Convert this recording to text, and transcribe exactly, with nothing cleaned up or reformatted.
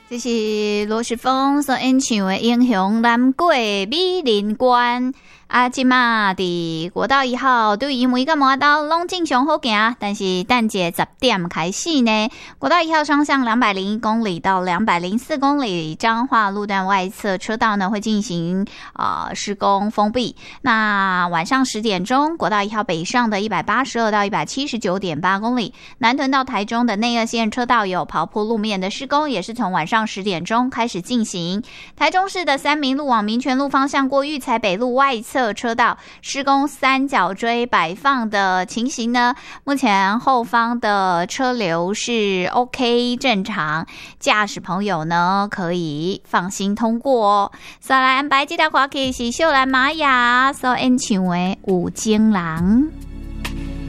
这是罗时丰所演唱的《英雄南过美林关》。啊，即马伫国道一号对于每个摩道拢正常好行，但是等下十点开始呢，国道一号双向两百零一公里到两百零四公里彰化路段外侧车道呢会进行呃施工封闭。那晚上十点钟，国道一号北上的一百八十二到一百七十九点八公里，南屯到台中的内二线车道有刨坡路面的施工，也是从晚上十点钟开始进行。台中市的三民路往民权路方向过育才北路外侧车道施工三角锥摆放的情形呢，目前后方的车流是 OK 正常，驾驶朋友呢可以放心通过哦。所来安排这条歌曲是秀兰玛雅所演唱的《有情人》。